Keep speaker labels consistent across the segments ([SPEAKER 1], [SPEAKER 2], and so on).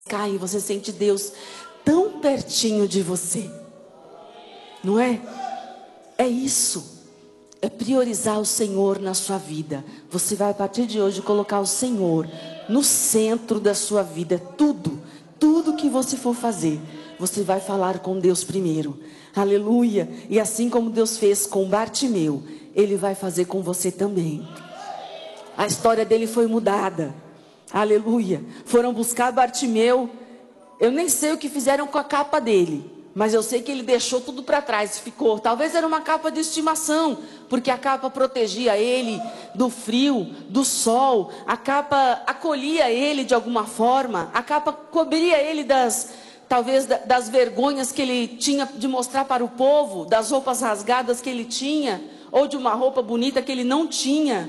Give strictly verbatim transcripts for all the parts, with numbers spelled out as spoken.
[SPEAKER 1] caem, você sente Deus tão pertinho de você, não é? É isso, é priorizar o Senhor na sua vida. Você vai a partir de hoje colocar o Senhor no centro da sua vida. Tudo, tudo que você for fazer, você vai falar com Deus primeiro. Aleluia. E assim como Deus fez com Bartimeu, Ele vai fazer com você também. A história dele foi mudada. Aleluia. Foram buscar Bartimeu. Eu nem sei o que fizeram com a capa dele, mas eu sei que ele deixou tudo para trás, ficou. Talvez era uma capa de estimação, porque a capa protegia ele do frio, do sol. A capa acolhia ele de alguma forma. A capa cobria ele das, talvez das vergonhas que ele tinha de mostrar para o povo, das roupas rasgadas que ele tinha, ou de uma roupa bonita que ele não tinha.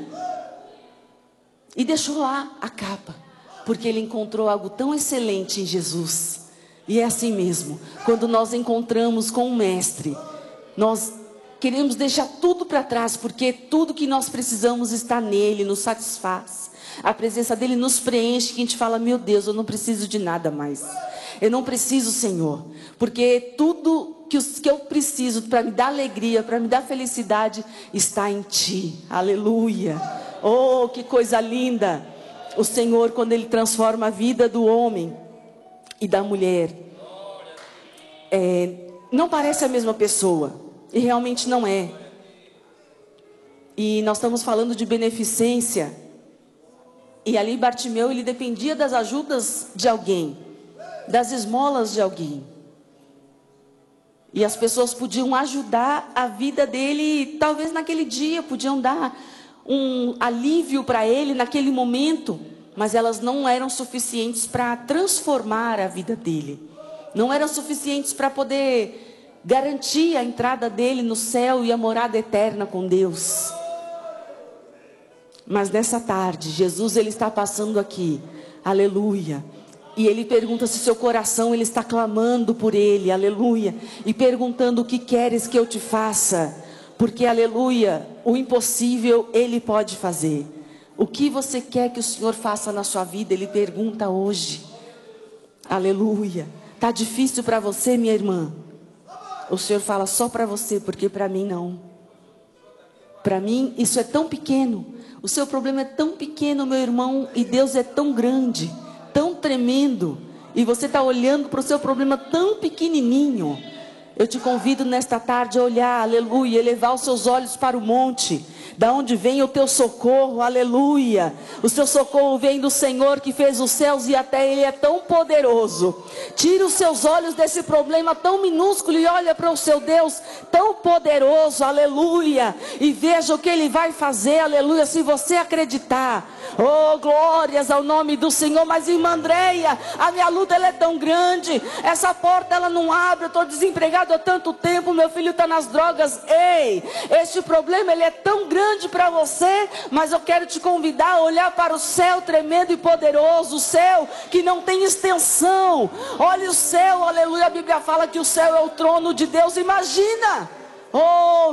[SPEAKER 1] E deixou lá a capa, porque ele encontrou algo tão excelente em Jesus. E é assim mesmo, quando nós encontramos com o Mestre, nós queremos deixar tudo para trás, porque tudo que nós precisamos está nele, nos satisfaz. A presença dele nos preenche, que a gente fala, meu Deus, eu não preciso de nada mais. Eu não preciso, Senhor, porque tudo que eu preciso para me dar alegria, para me dar felicidade, está em Ti. Aleluia. Oh, que coisa linda. O Senhor, quando Ele transforma a vida do homem e da mulher, é, não parece a mesma pessoa, e realmente não é. E nós estamos falando de beneficência, e ali Bartimeu, ele dependia das ajudas de alguém, das esmolas de alguém, e as pessoas podiam ajudar a vida dele, talvez naquele dia, podiam dar um alívio para ele naquele momento, mas elas não eram suficientes para transformar a vida dele, não eram suficientes para poder garantir a entrada dele no céu e a morada eterna com Deus. Mas nessa tarde, Jesus, ele está passando aqui, aleluia, e ele pergunta se seu coração, ele está clamando por ele, aleluia, e perguntando: o que queres que eu te faça? Porque, aleluia, o impossível Ele pode fazer. O que você quer que o Senhor faça na sua vida? Ele pergunta hoje. Aleluia. Está difícil para você, minha irmã? O Senhor fala só para você, porque para mim não. Para mim isso é tão pequeno. O seu problema é tão pequeno, meu irmão, e Deus é tão grande, tão tremendo. E você está olhando para o seu problema tão pequenininho. Eu te convido nesta tarde a olhar, aleluia, elevar os seus olhos para o monte, da onde vem o teu socorro, aleluia. O seu socorro vem do Senhor que fez os céus e a terra. Ele é tão poderoso. Tira os seus olhos desse problema tão minúsculo e olha para o seu Deus tão poderoso, aleluia, e veja o que Ele vai fazer, aleluia, se você acreditar. Oh, glórias ao nome do Senhor. Mas, irmã Andréia, a minha luta, ela é tão grande, essa porta ela não abre, eu estou desempregado há tanto tempo, meu filho está nas drogas. Ei, este problema ele é tão grande para você, mas eu quero te convidar a olhar para o céu tremendo e poderoso, o céu que não tem extensão. Olha o céu, aleluia, a Bíblia fala que o céu é o trono de Deus. Imagina. Oh,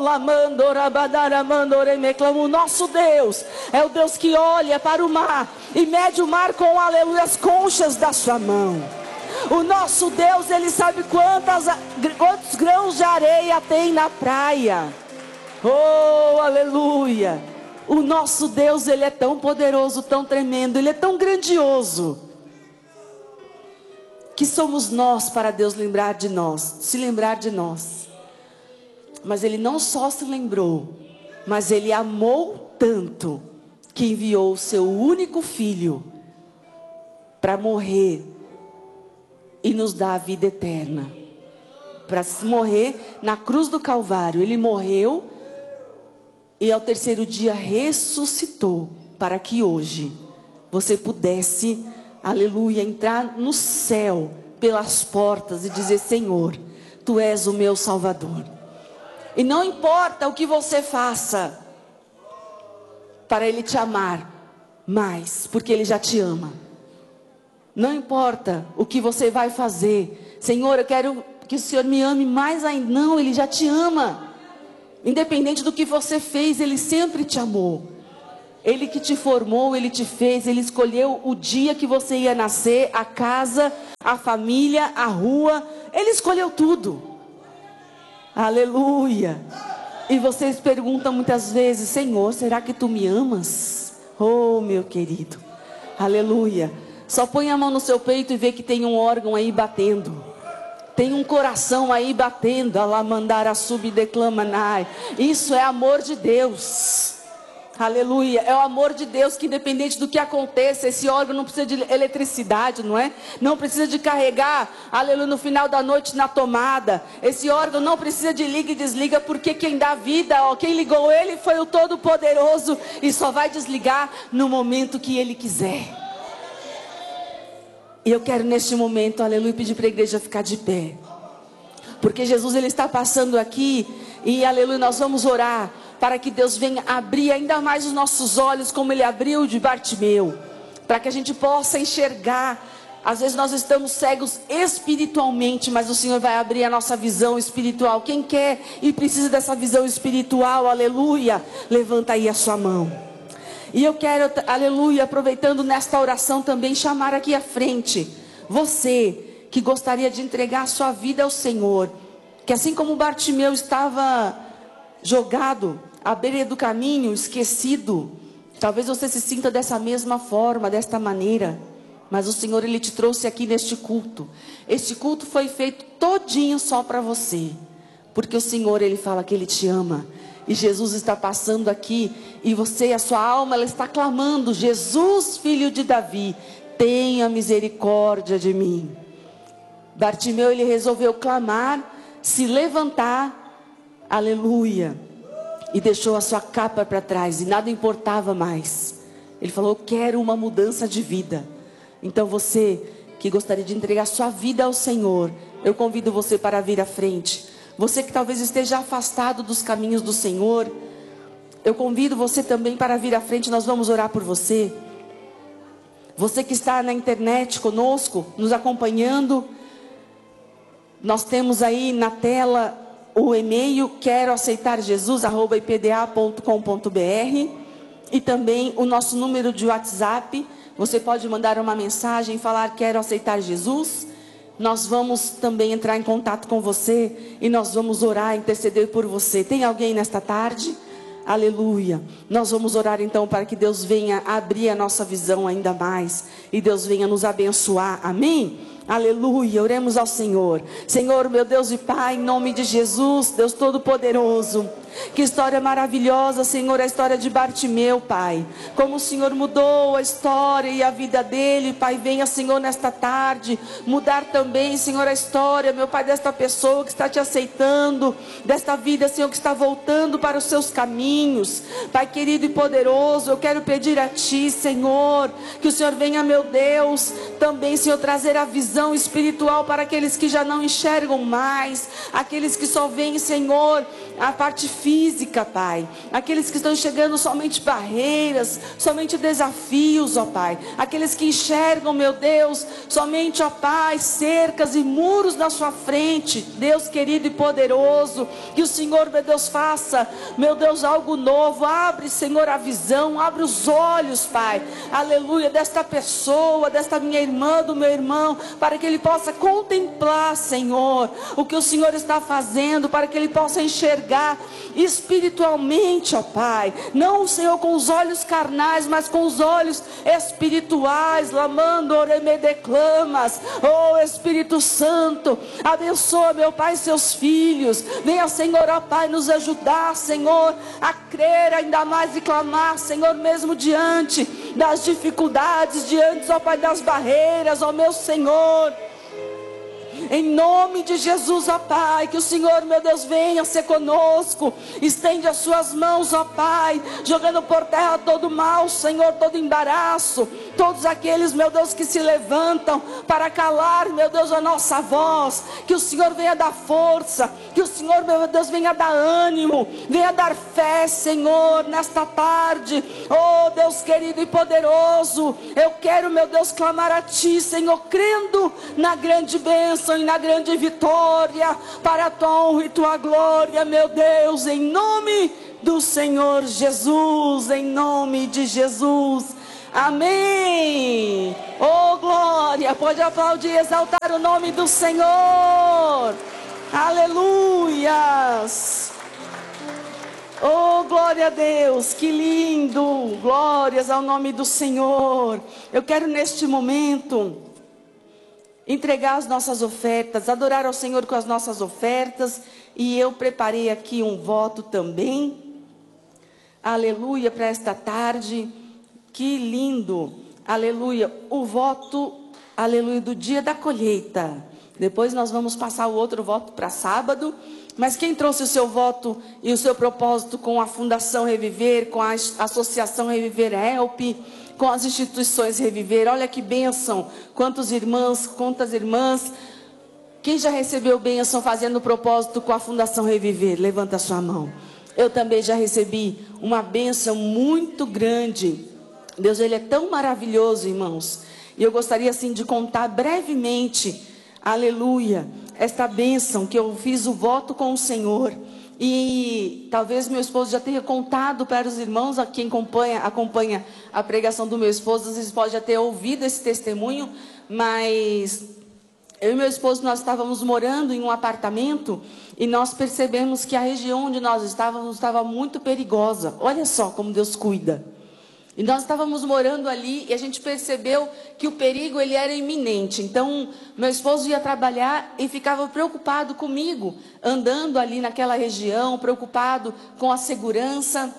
[SPEAKER 1] o nosso Deus é o Deus que olha para o mar e mede o mar com, aleluia, as conchas da sua mão. O nosso Deus, Ele sabe quantas, quantos grãos de areia tem na praia. Oh, aleluia. O nosso Deus, Ele é tão poderoso, tão tremendo, Ele é tão grandioso, que somos nós para Deus lembrar de nós, se lembrar de nós. Mas Ele não só se lembrou, mas Ele amou tanto, que enviou o seu único filho para morrer e nos dar a vida eterna. Para morrer na cruz do Calvário. Ele morreu e ao terceiro dia ressuscitou, para que hoje você pudesse, aleluia, entrar no céu pelas portas e dizer: Senhor, Tu és o meu Salvador. E não importa o que você faça para Ele te amar mais, porque Ele já te ama. Não importa o que você vai fazer. Senhor, eu quero que o Senhor me ame mais ainda. Não, Ele já te ama. Independente do que você fez, Ele sempre te amou. Ele que te formou, Ele te fez, Ele escolheu o dia que você ia nascer, a casa, a família, a rua. Ele escolheu tudo. Aleluia. E vocês perguntam muitas vezes: Senhor, será que Tu me amas? Oh, meu querido. Aleluia. Só põe a mão no seu peito e vê que tem um órgão aí batendo. Tem um coração aí batendo. Alamandara subdeclamanai. Isso é amor de Deus. Aleluia, é o amor de Deus que, independente do que aconteça, esse órgão não precisa de eletricidade, não é? Não precisa de carregar, aleluia, no final da noite na tomada. Esse órgão não precisa de liga e desliga, porque quem dá vida, ó, quem ligou ele foi o Todo-Poderoso, e só vai desligar no momento que ele quiser. E eu quero neste momento, aleluia, pedir para a igreja ficar de pé, porque Jesus, ele está passando aqui, e aleluia, nós vamos orar para que Deus venha abrir ainda mais os nossos olhos, como Ele abriu de Bartimeu, para que a gente possa enxergar. Às vezes nós estamos cegos espiritualmente, mas o Senhor vai abrir a nossa visão espiritual. Quem quer e precisa dessa visão espiritual, aleluia, levanta aí a sua mão. E eu quero, aleluia, aproveitando nesta oração também, chamar aqui à frente você que gostaria de entregar a sua vida ao Senhor, que assim como Bartimeu estava jogado à beira do caminho, esquecido, talvez você se sinta dessa mesma forma, desta maneira, mas o Senhor, Ele te trouxe aqui neste culto. Este culto foi feito todinho só para você, porque o Senhor, Ele fala que Ele te ama, e Jesus está passando aqui, e você, a sua alma, ela está clamando: Jesus, filho de Davi, tenha misericórdia de mim. Bartimeu, ele resolveu clamar, se levantar, aleluia, e deixou a sua capa para trás, e nada importava mais. Ele falou: eu quero uma mudança de vida. Então você que gostaria de entregar sua vida ao Senhor, eu convido você para vir à frente. Você que talvez esteja afastado dos caminhos do Senhor, eu convido você também para vir à frente. Nós vamos orar por você. Você que está na internet conosco, nos acompanhando, nós temos aí na tela o e-mail quero aceitar jesus arroba i p d a ponto com ponto b r, e também o nosso número de WhatsApp. Você pode mandar uma mensagem e falar: quero aceitar Jesus. Nós vamos também entrar em contato com você e nós vamos orar, interceder por você. Tem alguém nesta tarde? Aleluia. Nós vamos orar então para que Deus venha abrir a nossa visão ainda mais e Deus venha nos abençoar. Amém? Aleluia, oremos ao Senhor. Senhor, meu Deus e Pai, em nome de Jesus, Deus Todo-Poderoso, que história maravilhosa, Senhor, a história de Bartimeu, Pai. Como o Senhor mudou a história e a vida dele, Pai, venha, Senhor, nesta tarde, mudar também, Senhor, a história, meu Pai, desta pessoa que está te aceitando, desta vida, Senhor, que está voltando para os seus caminhos. Pai querido e poderoso, eu quero pedir a Ti, Senhor, que o Senhor venha, meu Deus, também, Senhor, trazer a visão espiritual para aqueles que já não enxergam mais, aqueles que só veem, Senhor, a parte física, Pai, aqueles que estão enxergando somente barreiras, somente desafios, ó Pai, aqueles que enxergam, meu Deus, somente, ó Pai, cercas e muros na sua frente. Deus querido e poderoso, que o Senhor, meu Deus, faça, meu Deus, algo novo. Abre, Senhor, a visão, abre os olhos, Pai, aleluia, desta pessoa, desta minha irmã, do meu irmão, para que ele possa contemplar, Senhor, o que o Senhor está fazendo, para que ele possa enxergar espiritualmente, ó Pai, não, Senhor, com os olhos carnais, mas com os olhos espirituais. Lamando oremedeclamas, oh Espírito Santo, abençoa, meu Pai, seus filhos. Venha, Senhor, ó Pai, nos ajudar, Senhor, a crer ainda mais e clamar, Senhor, mesmo diante das dificuldades, diante, ó Pai, das barreiras, ó meu Senhor. Em nome de Jesus, ó Pai, que o Senhor, meu Deus, venha ser conosco. Estende as suas mãos, ó Pai, jogando por terra todo mal, Senhor, todo embaraço, todos aqueles, meu Deus, que se levantam para calar, meu Deus, a nossa voz. Que o Senhor venha dar força, que o Senhor, meu Deus, venha dar ânimo, venha dar fé, Senhor, nesta tarde. Oh Deus querido e poderoso, eu quero, meu Deus, clamar a Ti, Senhor, crendo na grande bênção e na grande vitória, para a Tua honra e Tua glória, meu Deus, em nome do Senhor Jesus, em nome de Jesus. Amém. Oh, glória. Pode aplaudir, exaltar o nome do Senhor. Aleluias. Oh, glória a Deus, que lindo. Glórias ao nome do Senhor. Eu quero neste momento entregar as nossas ofertas, adorar ao Senhor com as nossas ofertas. E eu preparei aqui um voto também. Aleluia, para esta tarde. Que lindo. Aleluia. O voto, aleluia, do dia da colheita. Depois nós vamos passar o outro voto para sábado. Mas quem trouxe o seu voto e o seu propósito com a Fundação Reviver, com a Associação Reviver Help, com as instituições Reviver, olha que bênção. Quantos irmãos, quantas irmãs. Quem já recebeu bênção fazendo o propósito com a Fundação Reviver? Levanta a sua mão. Eu também já recebi uma bênção muito grande. Deus, Ele é tão maravilhoso, irmãos. E eu gostaria assim de contar brevemente, aleluia, esta bênção que eu fiz o voto com o Senhor. E talvez meu esposo já tenha contado para os irmãos, a quem acompanha, acompanha a pregação do meu esposo, vocês podem já ter ouvido esse testemunho, mas eu e meu esposo, nós estávamos morando em um apartamento e nós percebemos que a região onde nós estávamos estava muito perigosa. Olha só como Deus cuida. E nós estávamos morando ali e a gente percebeu que o perigo ele era iminente. Então, meu esposo ia trabalhar e ficava preocupado comigo, andando ali naquela região, preocupado com a segurança.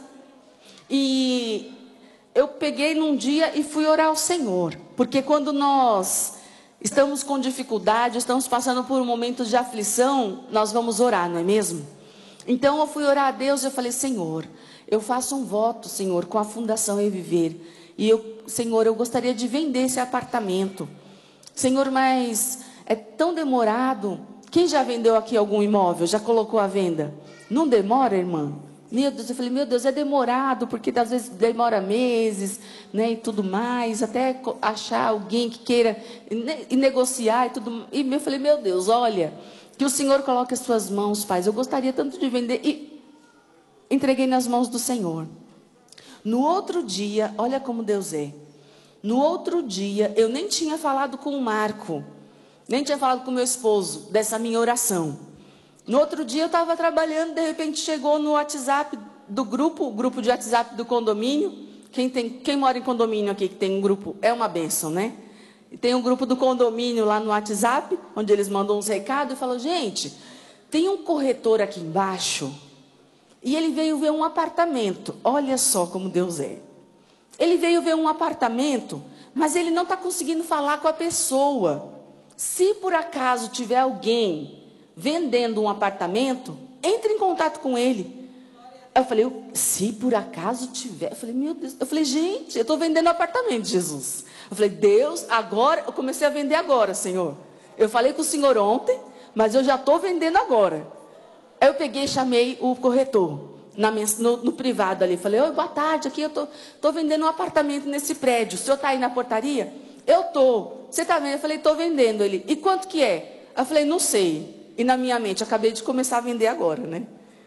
[SPEAKER 1] E eu peguei num dia e fui orar ao Senhor. Porque quando nós estamos com dificuldade, estamos passando por um momento de aflição, nós vamos orar, não é mesmo? Então eu fui orar a Deus e eu falei, Senhor, eu faço um voto, Senhor, com a Fundação Reviver. E eu, Senhor, eu gostaria de vender esse apartamento. Senhor, mas é tão demorado. Quem já vendeu aqui algum imóvel? Já colocou à venda? Não demora, irmã? Meu Deus, eu falei, meu Deus, é demorado, porque às vezes demora meses, né, e tudo mais, até achar alguém que queira e negociar e tudo. E eu falei, meu Deus, olha, que o Senhor coloque as suas mãos, Pai. Eu gostaria tanto de vender. E entreguei nas mãos do Senhor. No outro dia, olha como Deus é. No outro dia, eu nem tinha falado com o Marco, nem tinha falado com o meu esposo dessa minha oração. No outro dia, eu estava trabalhando, de repente chegou no WhatsApp do grupo, o grupo de WhatsApp do condomínio. Quem, tem, quem mora em condomínio aqui, que tem um grupo, é uma bênção, né? E tem um grupo do condomínio lá no WhatsApp, onde eles mandam uns recados e falam, gente, tem um corretor aqui embaixo. E ele veio ver um apartamento. Olha só como Deus é. Ele veio ver um apartamento, mas ele não está conseguindo falar com a pessoa. Se por acaso tiver alguém vendendo um apartamento, entre em contato com ele. Eu falei, se por acaso tiver. Eu falei, meu Deus. Eu falei, gente, eu estou vendendo apartamento, Jesus. Eu falei, Deus, agora, eu comecei a vender agora, Senhor. Eu falei com o Senhor ontem, mas eu já estou vendendo agora. Aí eu peguei e chamei o corretor na minha, no, no privado ali. Falei, oi, boa tarde, aqui eu tô, tô vendendo um apartamento nesse prédio. O senhor está aí na portaria? Eu tô. Você está vendo? Eu falei, estou vendendo. Ele, e quanto que é? Eu falei, não sei. E na minha mente, acabei de começar a vender agora, né?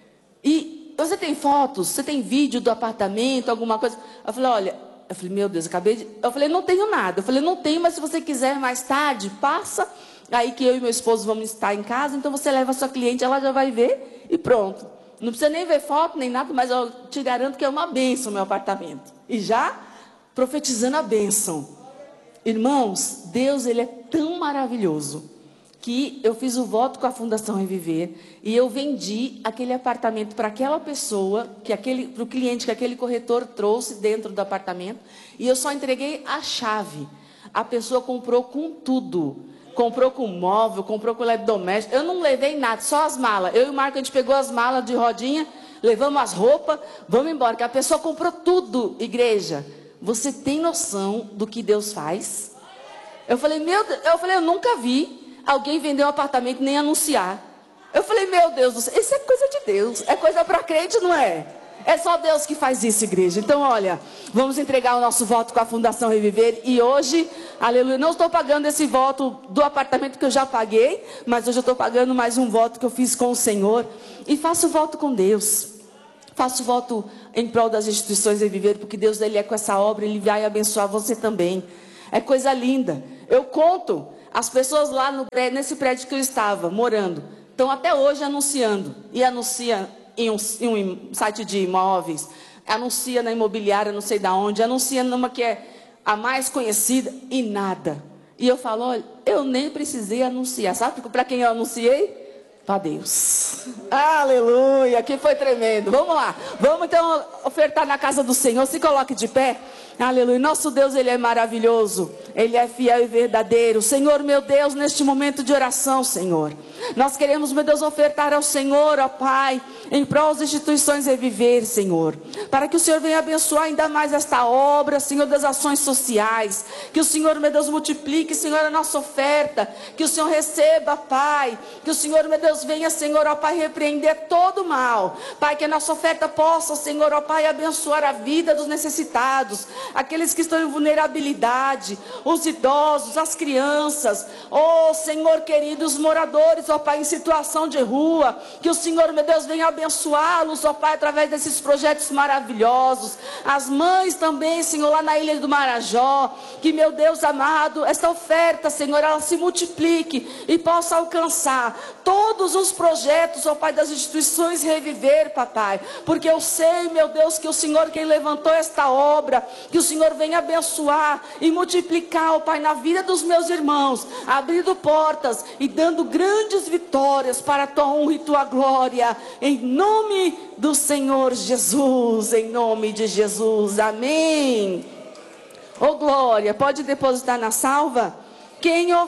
[SPEAKER 1] E você tem fotos? Você tem vídeo do apartamento, alguma coisa? Eu falei, olha, eu falei, meu Deus, acabei de... Eu falei, não tenho nada. Eu falei, não tenho, mas se você quiser mais tarde, passa... Aí que eu e meu esposo vamos estar em casa, então você leva a sua cliente, ela já vai ver e pronto. Não precisa nem ver foto, nem nada, mas eu te garanto que é uma bênção o meu apartamento. E já profetizando a bênção. Irmãos, Deus, Ele é tão maravilhoso, que eu fiz o voto com a Fundação Reviver, e eu vendi aquele apartamento para aquela pessoa, que aquele, para o cliente que aquele corretor trouxe dentro do apartamento, e eu só entreguei a chave. A pessoa comprou com tudo. Comprou com móvel, comprou com eletrodoméstico. Eu não levei nada, só as malas. Eu e o Marco, a gente pegou as malas de rodinha, levamos as roupas, vamos embora. Que a pessoa comprou tudo, igreja. Você tem noção do que Deus faz? Eu falei, meu Deus, eu falei, eu nunca vi alguém vender um apartamento nem anunciar. Eu falei, meu Deus do céu, isso é coisa de Deus. É coisa para crente, não é? É só Deus que faz isso, igreja. Então, olha, vamos entregar o nosso voto com a Fundação Reviver. E hoje, aleluia, não estou pagando esse voto do apartamento que eu já paguei, mas hoje eu estou pagando mais um voto que eu fiz com o Senhor. E faço voto com Deus. Faço voto em prol das instituições Reviver, porque Deus ele é com essa obra, Ele vai abençoar você também. É coisa linda. Eu conto, as pessoas lá no prédio, nesse prédio que eu estava morando, estão até hoje anunciando. E anuncia em um, em um site de imóveis, anuncia na imobiliária, não sei da onde, anuncia numa que é a mais conhecida e nada. E eu falo, olha, eu nem precisei anunciar. Sabe para quem eu anunciei? Para Deus. Aleluia, que foi tremendo. Vamos lá, vamos então ofertar na casa do Senhor. Se coloque de pé. Aleluia, nosso Deus ele é maravilhoso, Ele é fiel e verdadeiro. Senhor meu Deus, neste momento de oração, Senhor, nós queremos, meu Deus, ofertar ao Senhor, ó Pai, em prol das instituições Reviver, Senhor, para que o Senhor venha abençoar ainda mais esta obra, Senhor, das ações sociais. Que o Senhor, meu Deus, multiplique, Senhor, a nossa oferta. Que o Senhor receba, Pai. Que o Senhor, meu Deus, venha, Senhor, ó Pai, repreender todo o mal. Pai, que a nossa oferta possa, Senhor, ó Pai, abençoar a vida dos necessitados, aqueles que estão em vulnerabilidade, os idosos, as crianças, oh Senhor querido, os moradores, ó Pai, em situação de rua. Que o Senhor, meu Deus, venha abençoá-los, ó Pai, através desses projetos maravilhosos. As mães também, Senhor, lá na ilha do Marajó. Que, meu Deus amado, esta oferta, Senhor, ela se multiplique e possa alcançar todos os projetos, ó Pai, das instituições Reviver, papai. Porque eu sei, meu Deus, que o Senhor quem levantou esta obra. Que o Senhor venha abençoar e multiplicar, ó Pai, na vida dos meus irmãos, abrindo portas e dando grandes vitórias para a tua honra e tua glória, em nome do Senhor Jesus, em nome de Jesus, amém. Ô glória, pode depositar na salva. Quem